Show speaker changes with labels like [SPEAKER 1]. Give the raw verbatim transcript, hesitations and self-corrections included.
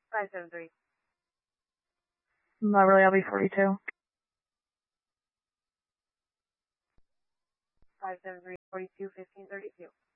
[SPEAKER 1] five seven three.
[SPEAKER 2] Not really, I'll be forty-two.
[SPEAKER 1] five seven three, forty-two, fifteen thirty-two.